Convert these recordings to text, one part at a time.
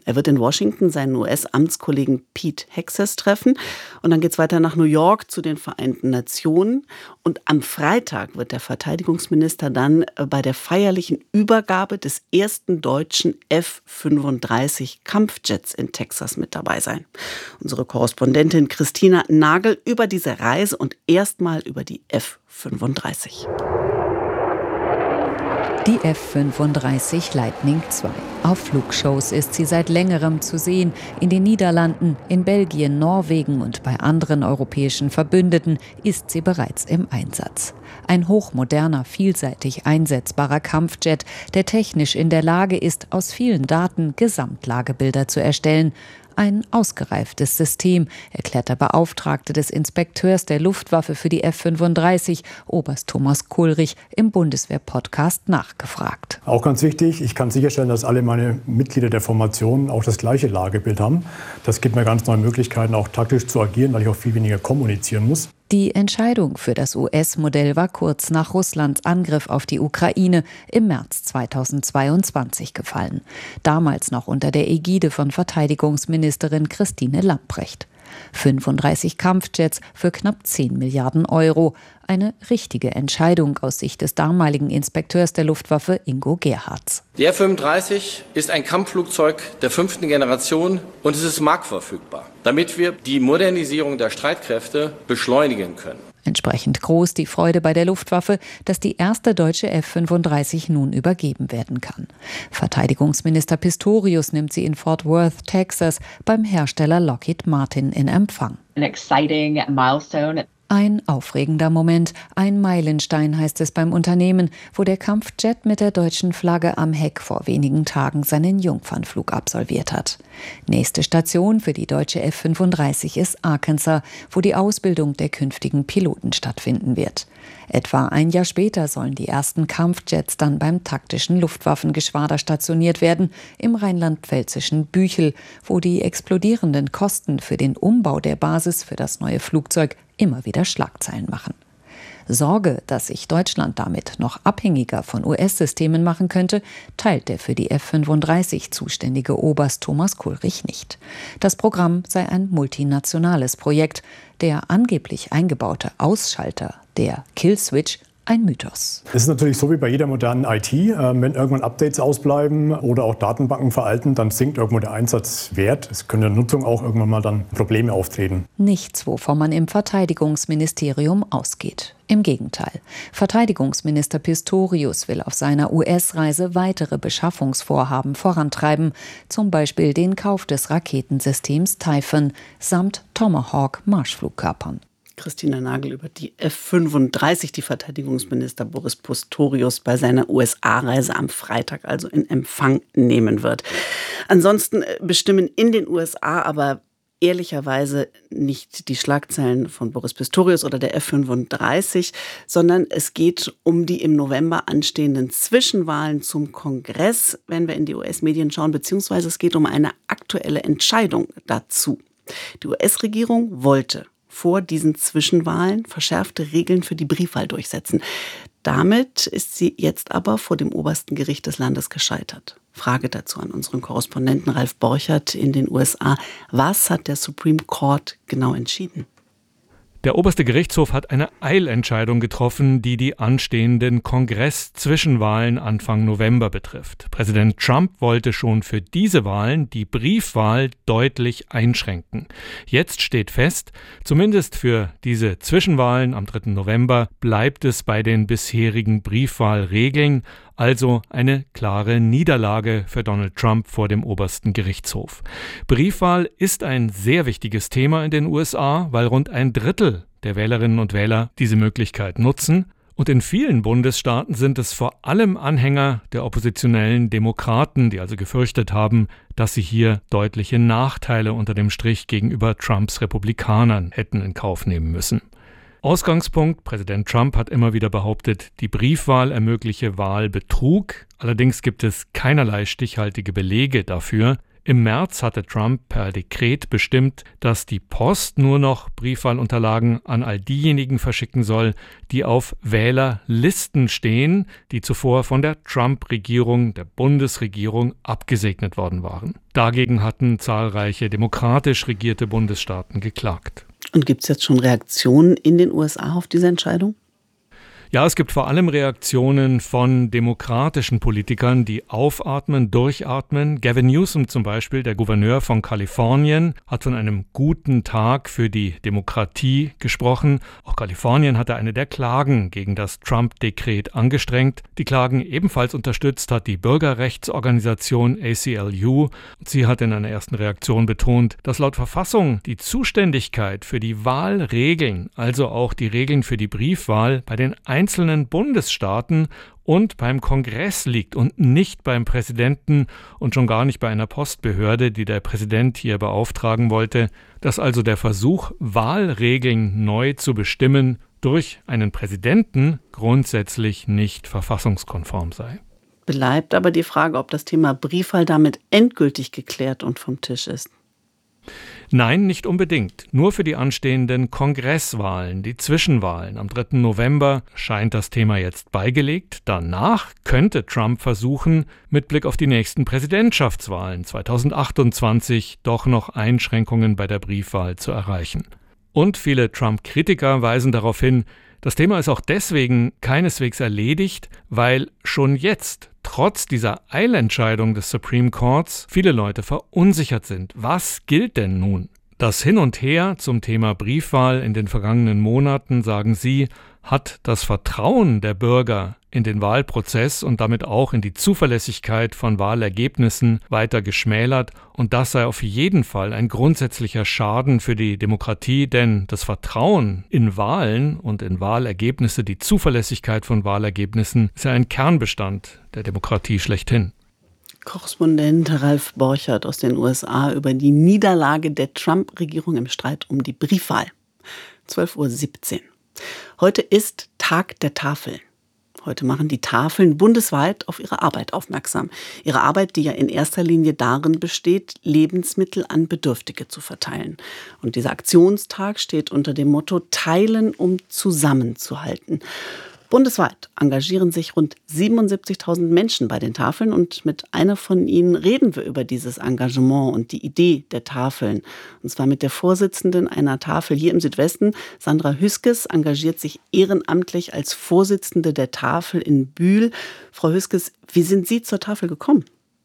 Er wird in Washington seinen US-Amtskollegen Pete Hegseth treffen. Und dann geht es weiter nach New York zu den Vereinten Nationen. Und am Freitag wird der Verteidigungsminister dann bei der feierlichen Übergabe des ersten deutschen F-35 Kampfjets in Texas mit dabei sein. Unsere Korrespondentin Christina Nagel über diese Reise und erstmal über die F-35. Die F-35 Lightning II. Auf Flugshows ist sie seit längerem zu sehen. In den Niederlanden, in Belgien, Norwegen und bei anderen europäischen Verbündeten ist sie bereits im Einsatz. Ein hochmoderner, vielseitig einsetzbarer Kampfjet, der technisch in der Lage ist, aus vielen Daten Gesamtlagebilder zu erstellen. Ein ausgereiftes System, erklärt der Beauftragte des Inspekteurs der Luftwaffe für die F-35, Oberst Thomas Kulrich, im Bundeswehr-Podcast nachgefragt. Auch ganz wichtig, ich kann sicherstellen, dass alle meine Mitglieder der Formation auch das gleiche Lagebild haben. Das gibt mir ganz neue Möglichkeiten, auch taktisch zu agieren, weil ich auch viel weniger kommunizieren muss. Die Entscheidung für das US-Modell war kurz nach Russlands Angriff auf die Ukraine im März 2022 gefallen. Damals noch unter der Ägide von Verteidigungsministerin Christine Lambrecht. 35 Kampfjets für knapp 10 Milliarden Euro. Eine richtige Entscheidung aus Sicht des damaligen Inspekteurs der Luftwaffe Ingo Gerhards. Die F-35 ist ein Kampfflugzeug der 5. Generation und es ist marktverfügbar, damit wir die Modernisierung der Streitkräfte beschleunigen können. Entsprechend groß die Freude bei der Luftwaffe, dass die erste deutsche F-35 nun übergeben werden kann. Verteidigungsminister Pistorius nimmt sie in Fort Worth, Texas, beim Hersteller Lockheed Martin in Empfang. An exciting milestone. Ein aufregender Moment, ein Meilenstein heißt es beim Unternehmen, wo der Kampfjet mit der deutschen Flagge am Heck vor wenigen Tagen seinen Jungfernflug absolviert hat. Nächste Station für die deutsche F-35 ist Arkansas, wo die Ausbildung der künftigen Piloten stattfinden wird. Etwa ein Jahr später sollen die ersten Kampfjets dann beim taktischen Luftwaffengeschwader stationiert werden, im rheinland-pfälzischen Büchel, wo die explodierenden Kosten für den Umbau der Basis für das neue Flugzeug immer wieder Schlagzeilen machen. Sorge, dass sich Deutschland damit noch abhängiger von US-Systemen machen könnte, teilt der für die F-35 zuständige Oberst Thomas Kulrich nicht. Das Programm sei ein multinationales Projekt. Der angeblich eingebaute Ausschalter, der Killswitch, ein Mythos. Es ist natürlich so wie bei jeder modernen IT, wenn irgendwann Updates ausbleiben oder auch Datenbanken veralten, dann sinkt irgendwo der Einsatzwert. Es können in der Nutzung auch irgendwann mal dann Probleme auftreten. Nichts, wovon man im Verteidigungsministerium ausgeht. Im Gegenteil. Verteidigungsminister Pistorius will auf seiner US-Reise weitere Beschaffungsvorhaben vorantreiben, zum Beispiel den Kauf des Raketensystems Typhoon samt Tomahawk-Marschflugkörpern. Christina Nagel über die F-35, die Verteidigungsminister Boris Pistorius bei seiner USA-Reise am Freitag also in Empfang nehmen wird. Ansonsten bestimmen in den USA aber ehrlicherweise nicht die Schlagzeilen von Boris Pistorius oder der F-35, sondern es geht um die im November anstehenden Zwischenwahlen zum Kongress, wenn wir in die US-Medien schauen, beziehungsweise es geht um eine aktuelle Entscheidung dazu. Die US-Regierung wollte vor diesen Zwischenwahlen verschärfte Regeln für die Briefwahl durchsetzen. Damit ist sie jetzt aber vor dem obersten Gericht des Landes gescheitert. Frage dazu an unseren Korrespondenten Ralf Borchert in den USA. Was hat der Supreme Court genau entschieden? Der oberste Gerichtshof hat eine Eilentscheidung getroffen, die die anstehenden Kongress-Zwischenwahlen Anfang November betrifft. Präsident Trump wollte schon für diese Wahlen die Briefwahl deutlich einschränken. Jetzt steht fest, zumindest für diese Zwischenwahlen am 3. November bleibt es bei den bisherigen Briefwahlregeln, also eine klare Niederlage für Donald Trump vor dem obersten Gerichtshof. Briefwahl ist ein sehr wichtiges Thema in den USA, weil rund ein Drittel der Wählerinnen und Wähler diese Möglichkeit nutzen. Und in vielen Bundesstaaten sind es vor allem Anhänger der oppositionellen Demokraten, die also gefürchtet haben, dass sie hier deutliche Nachteile unter dem Strich gegenüber Trumps Republikanern hätten in Kauf nehmen müssen. Ausgangspunkt: Präsident Trump hat immer wieder behauptet, die Briefwahl ermögliche Wahlbetrug. Allerdings gibt es keinerlei stichhaltige Belege dafür. Im März hatte Trump per Dekret bestimmt, dass die Post nur noch Briefwahlunterlagen an all diejenigen verschicken soll, die auf Wählerlisten stehen, die zuvor von der Trump-Regierung, der Bundesregierung, abgesegnet worden waren. Dagegen hatten zahlreiche demokratisch regierte Bundesstaaten geklagt. Und gibt es jetzt schon Reaktionen in den USA auf diese Entscheidung? Ja, es gibt vor allem Reaktionen von demokratischen Politikern, die aufatmen, durchatmen. Gavin Newsom zum Beispiel, der Gouverneur von Kalifornien, hat von einem guten Tag für die Demokratie gesprochen. Auch Kalifornien hatte eine der Klagen gegen das Trump-Dekret angestrengt. Die Klagen ebenfalls unterstützt hat die Bürgerrechtsorganisation ACLU. Sie hat in einer ersten Reaktion betont, dass laut Verfassung die Zuständigkeit für die Wahlregeln, also auch die Regeln für die Briefwahl, bei den einzelnen Bundesstaaten und beim Kongress liegt und nicht beim Präsidenten und schon gar nicht bei einer Postbehörde, die der Präsident hier beauftragen wollte, dass also der Versuch, Wahlregeln neu zu bestimmen, durch einen Präsidenten grundsätzlich nicht verfassungskonform sei. Bleibt aber die Frage, ob das Thema Briefwahl damit endgültig geklärt und vom Tisch ist. Nein, nicht unbedingt. Nur für die anstehenden Kongresswahlen, die Zwischenwahlen am 3. November, scheint das Thema jetzt beigelegt. Danach könnte Trump versuchen, mit Blick auf die nächsten Präsidentschaftswahlen 2028 doch noch Einschränkungen bei der Briefwahl zu erreichen. Und viele Trump-Kritiker weisen darauf hin, das Thema ist auch deswegen keineswegs erledigt, weil schon jetzt, trotz dieser Eilentscheidung des Supreme Courts, viele Leute verunsichert sind. Was gilt denn nun? Das Hin und Her zum Thema Briefwahl in den vergangenen Monaten, sagen sie, hat das Vertrauen der Bürger in den Wahlprozess und damit auch in die Zuverlässigkeit von Wahlergebnissen weiter geschmälert. Und das sei auf jeden Fall ein grundsätzlicher Schaden für die Demokratie, denn das Vertrauen in Wahlen und in Wahlergebnisse, die Zuverlässigkeit von Wahlergebnissen, ist ja ein Kernbestand der Demokratie schlechthin. Korrespondent Ralf Borchert aus den USA über die Niederlage der Trump-Regierung im Streit um die Briefwahl. 12:17 Uhr. Heute ist Tag der Tafeln. Heute machen die Tafeln bundesweit auf ihre Arbeit aufmerksam. Ihre Arbeit, die ja in erster Linie darin besteht, Lebensmittel an Bedürftige zu verteilen. Und dieser Aktionstag steht unter dem Motto Teilen, um zusammenzuhalten. Bundesweit engagieren sich rund 77.000 Menschen bei den Tafeln und mit einer von ihnen reden wir über dieses Engagement und die Idee der Tafeln. Und zwar mit der Vorsitzenden einer Tafel hier im Südwesten. Sandra Hüskes engagiert sich ehrenamtlich als Vorsitzende der Tafel in Bühl. Frau Hüskes, wie sind Sie zur Tafel gekommen?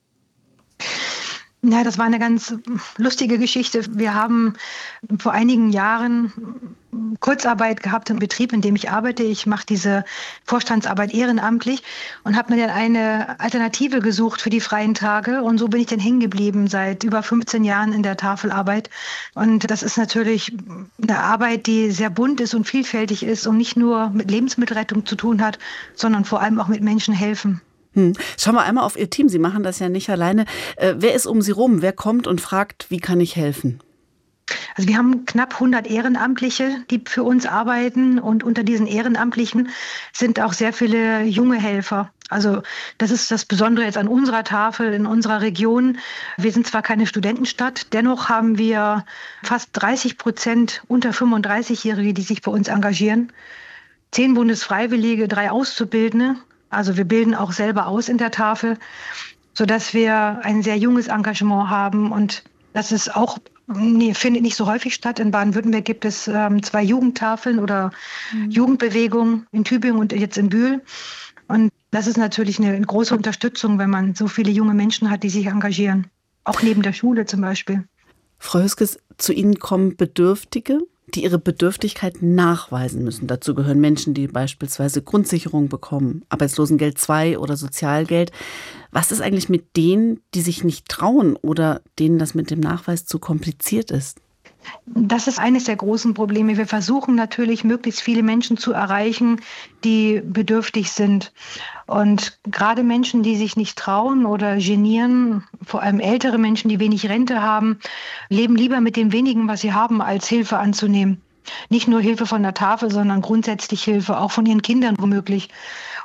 Ja, das war eine ganz lustige Geschichte. Wir haben vor einigen Jahren Kurzarbeit gehabt im Betrieb, in dem ich arbeite. Ich mache diese Vorstandsarbeit ehrenamtlich und habe mir dann eine Alternative gesucht für die freien Tage. Und so bin ich dann hängen geblieben seit über 15 Jahren in der Tafelarbeit. Und das ist natürlich eine Arbeit, die sehr bunt ist und vielfältig ist und nicht nur mit Lebensmittelrettung zu tun hat, sondern vor allem auch mit Menschen helfen. Schauen wir einmal auf Ihr Team. Sie machen das ja nicht alleine. Wer ist um Sie rum? Wer kommt und fragt, wie kann ich helfen? Also wir haben knapp 100 Ehrenamtliche, die für uns arbeiten. Und unter diesen Ehrenamtlichen sind auch sehr viele junge Helfer. Also das ist das Besondere jetzt an unserer Tafel in unserer Region. Wir sind zwar keine Studentenstadt, dennoch haben wir fast 30% unter 35-Jährige, die sich bei uns engagieren. 10 Bundesfreiwillige, 3 Auszubildende. Also wir bilden auch selber aus in der Tafel, sodass wir ein sehr junges Engagement haben. Und das ist auch, findet nicht so häufig statt. In Baden-Württemberg gibt es 2 Jugendtafeln oder Jugendbewegungen in Tübingen und jetzt in Bühl. Und das ist natürlich eine große Unterstützung, wenn man so viele junge Menschen hat, die sich engagieren. Auch neben der Schule zum Beispiel. Frau Hüskes, zu Ihnen kommen Bedürftige, die ihre Bedürftigkeit nachweisen müssen. Dazu gehören Menschen, die beispielsweise Grundsicherung bekommen, Arbeitslosengeld II oder Sozialgeld. Was ist eigentlich mit denen, die sich nicht trauen oder denen das mit dem Nachweis zu kompliziert ist? Das ist eines der großen Probleme. Wir versuchen natürlich, möglichst viele Menschen zu erreichen, die bedürftig sind. Und gerade Menschen, die sich nicht trauen oder genieren, vor allem ältere Menschen, die wenig Rente haben, leben lieber mit dem wenigen, was sie haben, als Hilfe anzunehmen. Nicht nur Hilfe von der Tafel, sondern grundsätzlich Hilfe, auch von ihren Kindern womöglich.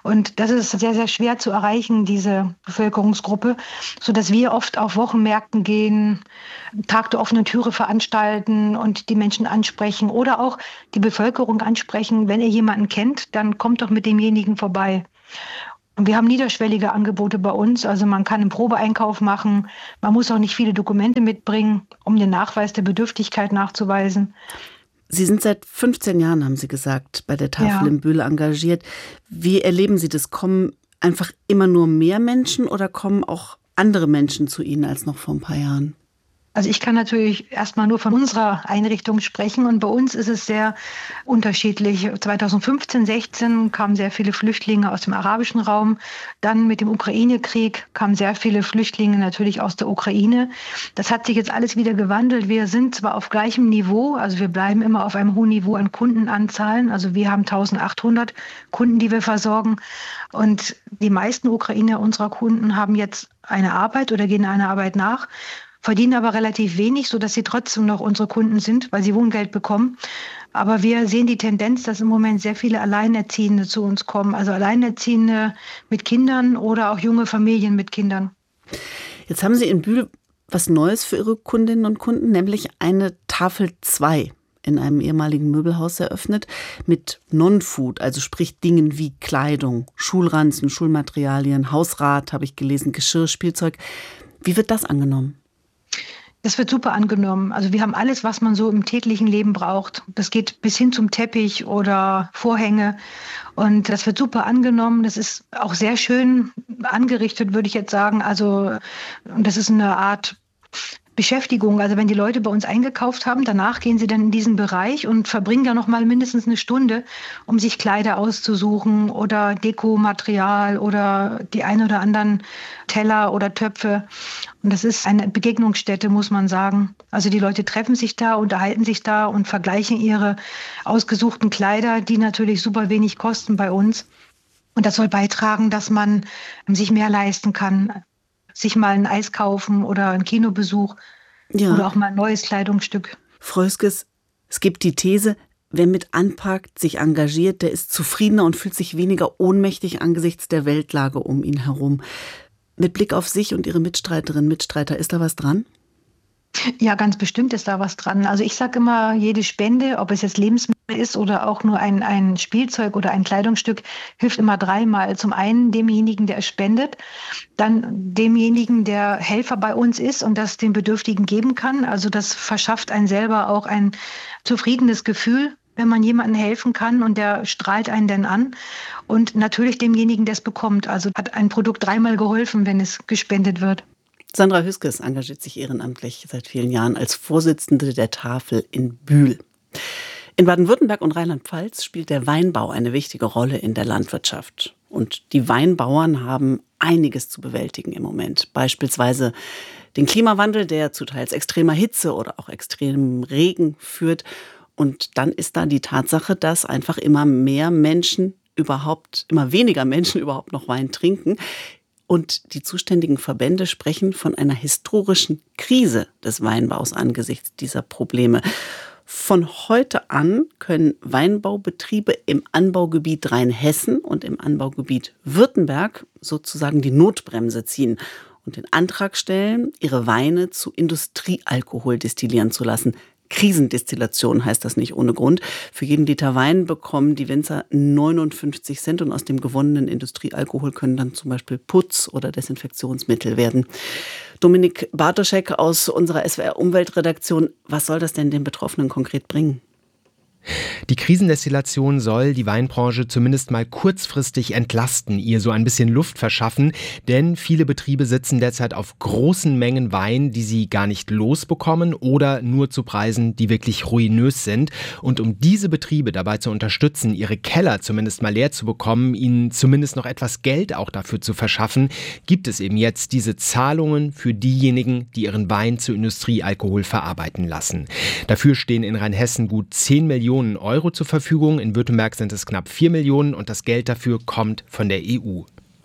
Und das ist sehr, sehr schwer zu erreichen, diese Bevölkerungsgruppe, sodass wir oft auf Wochenmärkten gehen, Tag der offenen Türe veranstalten und die Menschen ansprechen oder auch die Bevölkerung ansprechen. Wenn ihr jemanden kennt, dann kommt doch mit demjenigen vorbei. Und wir haben niederschwellige Angebote bei uns. Also man kann einen Probeeinkauf machen. Man muss auch nicht viele Dokumente mitbringen, um den Nachweis der Bedürftigkeit nachzuweisen. Sie sind seit 15 Jahren, haben Sie gesagt, bei der Tafel in Bühl engagiert. Wie erleben Sie das? Kommen einfach immer nur mehr Menschen oder kommen auch andere Menschen zu Ihnen als noch vor ein paar Jahren? Also ich kann natürlich erstmal nur von unserer Einrichtung sprechen und bei uns ist es sehr unterschiedlich. 2015, 16 kamen sehr viele Flüchtlinge aus dem arabischen Raum. Dann mit dem Ukraine-Krieg kamen sehr viele Flüchtlinge natürlich aus der Ukraine. Das hat sich jetzt alles wieder gewandelt. Wir sind zwar auf gleichem Niveau, also wir bleiben immer auf einem hohen Niveau an Kundenanzahlen. Also wir haben 1800 Kunden, die wir versorgen. Und die meisten Ukrainer unserer Kunden haben jetzt eine Arbeit oder gehen einer Arbeit nach, verdienen aber relativ wenig, sodass sie trotzdem noch unsere Kunden sind, weil sie Wohngeld bekommen. Aber wir sehen die Tendenz, dass im Moment sehr viele Alleinerziehende zu uns kommen. Also Alleinerziehende mit Kindern oder auch junge Familien mit Kindern. Jetzt haben Sie in Bühl was Neues für Ihre Kundinnen und Kunden, nämlich eine Tafel 2 in einem ehemaligen Möbelhaus eröffnet mit Non-Food, also sprich Dingen wie Kleidung, Schulranzen, Schulmaterialien, Hausrat, habe ich gelesen, Geschirr, Spielzeug. Wie wird das angenommen? Das wird super angenommen. Also wir haben alles, was man so im täglichen Leben braucht. Das geht bis hin zum Teppich oder Vorhänge. Und das wird super angenommen. Das ist auch sehr schön angerichtet, würde ich jetzt sagen. Also das ist eine Art Beschäftigung. Also wenn die Leute bei uns eingekauft haben, danach gehen sie dann in diesen Bereich und verbringen da noch mal mindestens eine Stunde, um sich Kleider auszusuchen oder Dekomaterial oder die ein oder anderen Teller oder Töpfe. Und das ist eine Begegnungsstätte, muss man sagen. Also die Leute treffen sich da, unterhalten sich da und vergleichen ihre ausgesuchten Kleider, die natürlich super wenig kosten bei uns. Und das soll beitragen, dass man sich mehr leisten kann. Sich mal ein Eis kaufen oder einen Kinobesuch oder auch mal ein neues Kleidungsstück. Frau Hüskes, es gibt die These, wer mit anpackt, sich engagiert, der ist zufriedener und fühlt sich weniger ohnmächtig angesichts der Weltlage um ihn herum. Mit Blick auf sich und Ihre Mitstreiterinnen, Mitstreiter, ist da was dran? Ja, ganz bestimmt ist da was dran. Also ich sage immer, jede Spende, ob es jetzt Lebensmittel ist oder auch nur ein Spielzeug oder ein Kleidungsstück, hilft immer dreimal. Zum einen demjenigen, der es spendet, dann demjenigen, der Helfer bei uns ist und das den Bedürftigen geben kann. Also das verschafft einen selber auch ein zufriedenes Gefühl, wenn man jemandem helfen kann und der strahlt einen dann an. Und natürlich demjenigen, der es bekommt. Also hat ein Produkt dreimal geholfen, wenn es gespendet wird. Sandra Hüskes engagiert sich ehrenamtlich seit vielen Jahren als Vorsitzende der Tafel in Bühl. In Baden-Württemberg und Rheinland-Pfalz spielt der Weinbau eine wichtige Rolle in der Landwirtschaft. Und die Weinbauern haben einiges zu bewältigen im Moment. Beispielsweise den Klimawandel, der zu teils extremer Hitze oder auch extremem Regen führt. Und dann ist da die Tatsache, dass einfach immer weniger Menschen überhaupt noch Wein trinken. Und die zuständigen Verbände sprechen von einer historischen Krise des Weinbaus angesichts dieser Probleme. Von heute an können Weinbaubetriebe im Anbaugebiet Rheinhessen und im Anbaugebiet Württemberg sozusagen die Notbremse ziehen und den Antrag stellen, ihre Weine zu Industriealkohol destillieren zu lassen. Krisendestillation heißt das nicht ohne Grund. Für jeden Liter Wein bekommen die Winzer 59 Cent und aus dem gewonnenen Industriealkohol können dann zum Beispiel Putz- oder Desinfektionsmittel werden. Dominik Bartoschek aus unserer SWR-Umweltredaktion, was soll das denn den Betroffenen konkret bringen? Die Krisendestillation soll die Weinbranche zumindest mal kurzfristig entlasten, ihr so ein bisschen Luft verschaffen, denn viele Betriebe sitzen derzeit auf großen Mengen Wein, die sie gar nicht losbekommen oder nur zu Preisen, die wirklich ruinös sind. Und um diese Betriebe dabei zu unterstützen, ihre Keller zumindest mal leer zu bekommen, ihnen zumindest noch etwas Geld auch dafür zu verschaffen, gibt es eben jetzt diese Zahlungen für diejenigen, die ihren Wein zu Industriealkohol verarbeiten lassen. Dafür stehen in Rheinhessen gut 10 Millionen Euro zur Verfügung. In Württemberg sind es knapp 4 Millionen und das Geld dafür kommt von der EU.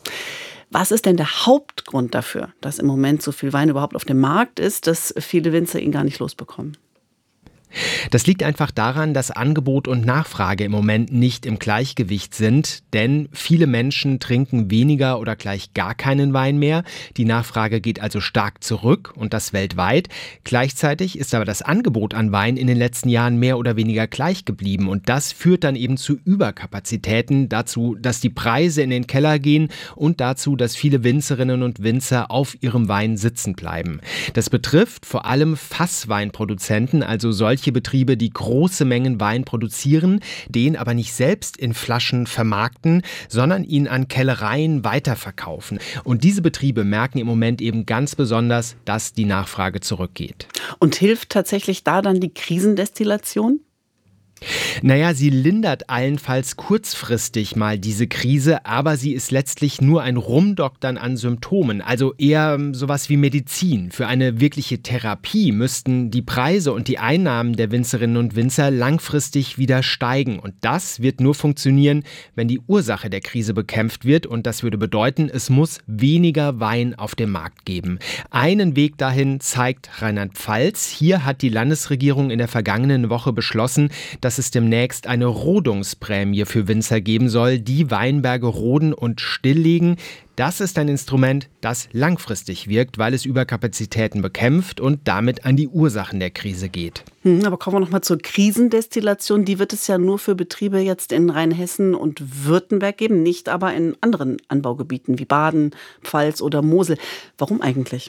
Was ist denn der Hauptgrund dafür, dass im Moment so viel Wein überhaupt auf dem Markt ist, dass viele Winzer ihn gar nicht losbekommen? Das liegt einfach daran, dass Angebot und Nachfrage im Moment nicht im Gleichgewicht sind, denn viele Menschen trinken weniger oder gleich gar keinen Wein mehr. Die Nachfrage geht also stark zurück und das weltweit. Gleichzeitig ist aber das Angebot an Wein in den letzten Jahren mehr oder weniger gleich geblieben und das führt dann eben zu Überkapazitäten, dazu, dass die Preise in den Keller gehen und dazu, dass viele Winzerinnen und Winzer auf ihrem Wein sitzen bleiben. Das betrifft vor allem Fassweinproduzenten, also solche Betriebe, die große Mengen Wein produzieren, den aber nicht selbst in Flaschen vermarkten, sondern ihn an Kellereien weiterverkaufen. Und diese Betriebe merken im Moment eben ganz besonders, dass die Nachfrage zurückgeht. Und hilft tatsächlich da dann die Krisendestillation? Naja, sie lindert allenfalls kurzfristig mal diese Krise, aber sie ist letztlich nur ein Rumdoktern an Symptomen, also eher sowas wie Medizin. Für eine wirkliche Therapie müssten die Preise und die Einnahmen der Winzerinnen und Winzer langfristig wieder steigen. Und das wird nur funktionieren, wenn die Ursache der Krise bekämpft wird. Und das würde bedeuten, es muss weniger Wein auf dem Markt geben. Einen Weg dahin zeigt Rheinland-Pfalz. Hier hat die Landesregierung in der vergangenen Woche beschlossen, dass es demnächst eine Rodungsprämie für Winzer geben soll, die Weinberge roden und stilllegen. Das ist ein Instrument, das langfristig wirkt, weil es Überkapazitäten bekämpft und damit an die Ursachen der Krise geht. Aber kommen wir noch mal zur Krisendestillation. Die wird es ja nur für Betriebe jetzt in Rheinhessen und Württemberg geben, nicht aber in anderen Anbaugebieten wie Baden, Pfalz oder Mosel. Warum eigentlich?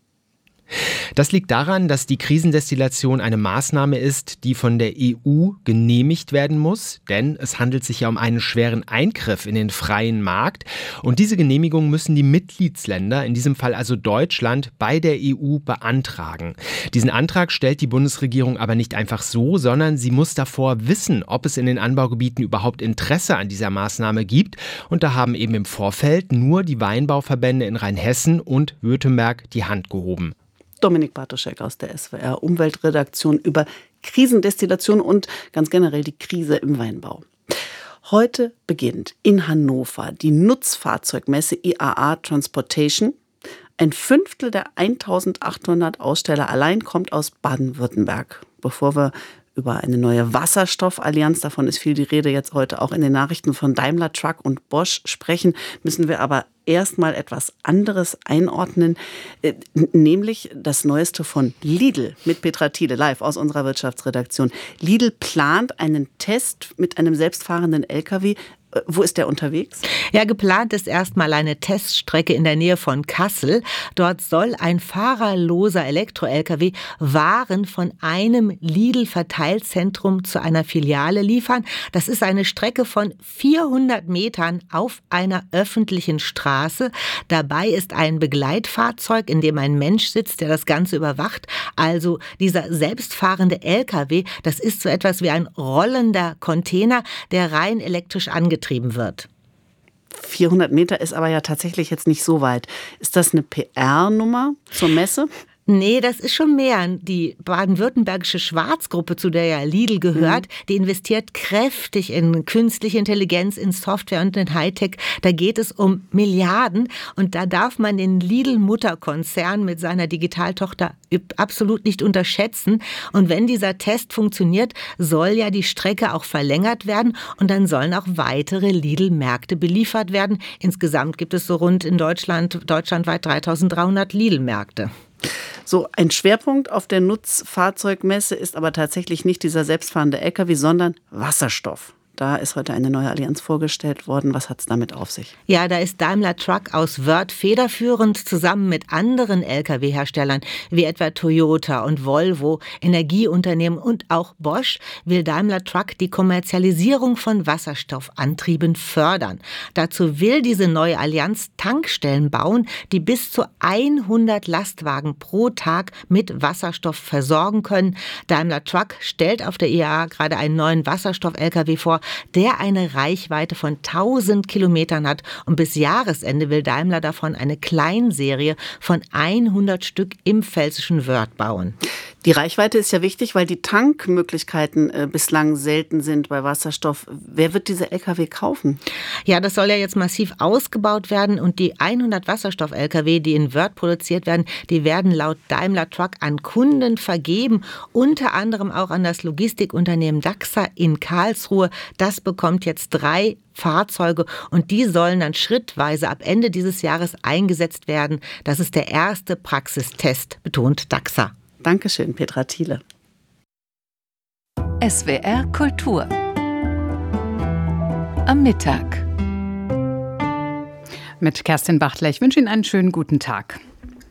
Das liegt daran, dass die Krisendestillation eine Maßnahme ist, die von der EU genehmigt werden muss, denn es handelt sich ja um einen schweren Eingriff in den freien Markt und diese Genehmigung müssen die Mitgliedsländer, in diesem Fall also Deutschland, bei der EU beantragen. Diesen Antrag stellt die Bundesregierung aber nicht einfach so, sondern sie muss davor wissen, ob es in den Anbaugebieten überhaupt Interesse an dieser Maßnahme gibt und da haben eben im Vorfeld nur die Weinbauverbände in Rheinhessen und Württemberg die Hand gehoben. Dominik Bartoschek aus der SWR Umweltredaktion über Krisendestillation und ganz generell die Krise im Weinbau. Heute beginnt in Hannover die Nutzfahrzeugmesse IAA Transportation. Ein Fünftel der 1800 Aussteller allein kommt aus Baden-Württemberg. Bevor wir über eine neue Wasserstoffallianz, davon ist viel die Rede, jetzt heute auch in den Nachrichten von Daimler Truck und Bosch sprechen, müssen wir aber erstmal etwas anderes einordnen, nämlich das Neueste von Lidl mit Petra Thiele live aus unserer Wirtschaftsredaktion. Lidl plant einen Test mit einem selbstfahrenden LKW. Wo ist der unterwegs? Ja, geplant ist erstmal eine Teststrecke in der Nähe von Kassel. Dort soll ein fahrerloser Elektro-LKW Waren von einem Lidl-Verteilzentrum zu einer Filiale liefern. Das ist eine Strecke von 400 Metern auf einer öffentlichen Straße. Dabei ist ein Begleitfahrzeug, in dem ein Mensch sitzt, der das Ganze überwacht. Also dieser selbstfahrende LKW, das ist so etwas wie ein rollender Container, der rein elektrisch angetrieben wird. 400 Meter ist aber ja tatsächlich jetzt nicht so weit. Ist das eine PR-Nummer zur Messe? Nee, das ist schon mehr. Die baden-württembergische Schwarzgruppe, zu der ja Lidl gehört, die investiert kräftig in künstliche Intelligenz, in Software und in Hightech. Da geht es um Milliarden und da darf man den Lidl-Mutterkonzern mit seiner Digitaltochter absolut nicht unterschätzen. Und wenn dieser Test funktioniert, soll ja die Strecke auch verlängert werden und dann sollen auch weitere Lidl-Märkte beliefert werden. Insgesamt gibt es so rund in deutschlandweit 3300 Lidl-Märkte. So, ein Schwerpunkt auf der Nutzfahrzeugmesse ist aber tatsächlich nicht dieser selbstfahrende LKW, sondern Wasserstoff. Da ist heute eine neue Allianz vorgestellt worden. Was hat es damit auf sich? Ja, da ist Daimler Truck aus Wörth federführend zusammen mit anderen Lkw-Herstellern wie etwa Toyota und Volvo, Energieunternehmen und auch Bosch will Daimler Truck die Kommerzialisierung von Wasserstoffantrieben fördern. Dazu will diese neue Allianz Tankstellen bauen, die bis zu 100 Lastwagen pro Tag mit Wasserstoff versorgen können. Daimler Truck stellt auf der IAA gerade einen neuen Wasserstoff-Lkw vor, der eine Reichweite von 1000 Kilometern hat. Und bis Jahresende will Daimler davon eine Kleinserie von 100 Stück im pfälzischen Wörth bauen. Die Reichweite ist ja wichtig, weil die Tankmöglichkeiten bislang selten sind bei Wasserstoff. Wer wird diese Lkw kaufen? Ja, das soll ja jetzt massiv ausgebaut werden und die 100 Wasserstoff-Lkw, die in Wörth produziert werden, die werden laut Daimler Truck an Kunden vergeben, unter anderem auch an das Logistikunternehmen Dachsa in Karlsruhe. Das bekommt jetzt 3 Fahrzeuge und die sollen dann schrittweise ab Ende dieses Jahres eingesetzt werden. Das ist der erste Praxistest, betont Dachsa. Dankeschön, Petra Thiele. SWR Kultur am Mittag. Mit Kerstin Bachtler. Ich wünsche Ihnen einen schönen guten Tag.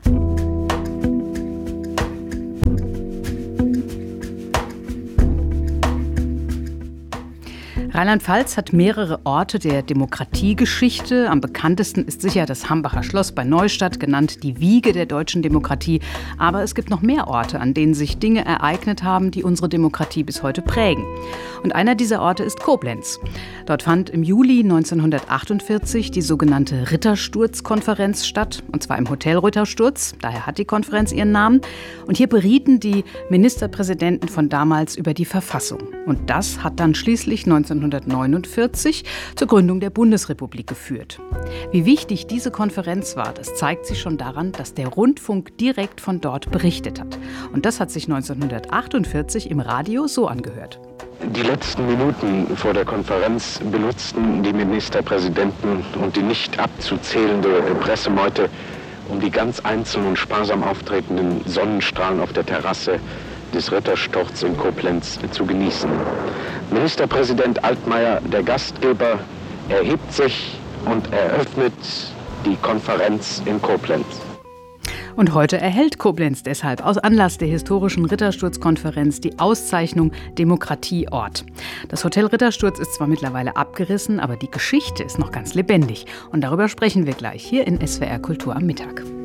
Rheinland-Pfalz hat mehrere Orte der Demokratiegeschichte. Am bekanntesten ist sicher das Hambacher Schloss bei Neustadt, genannt die Wiege der deutschen Demokratie. Aber es gibt noch mehr Orte, an denen sich Dinge ereignet haben, die unsere Demokratie bis heute prägen. Und einer dieser Orte ist Koblenz. Dort fand im Juli 1948 die sogenannte Rittersturzkonferenz statt, und zwar im Hotel Rittersturz. Daher hat die Konferenz ihren Namen. Und hier berieten die Ministerpräsidenten von damals über die Verfassung. Und das hat dann schließlich 1949 zur Gründung der Bundesrepublik geführt. Wie wichtig diese Konferenz war, das zeigt sich schon daran, dass der Rundfunk direkt von dort berichtet hat. Und das hat sich 1948 im Radio so angehört. Die letzten Minuten vor der Konferenz benutzten die Ministerpräsidenten und die nicht abzuzählende Pressemeute, um die ganz einzeln und sparsam auftretenden Sonnenstrahlen auf der Terrasse des Ritterstorz in Koblenz zu genießen. Ministerpräsident Altmaier, der Gastgeber, erhebt sich und eröffnet die Konferenz in Koblenz. Und heute erhält Koblenz deshalb aus Anlass der historischen Rittersturzkonferenz die Auszeichnung Demokratieort. Das Hotel Rittersturz ist zwar mittlerweile abgerissen, aber die Geschichte ist noch ganz lebendig. Und darüber sprechen wir gleich hier in SWR Kultur am Mittag.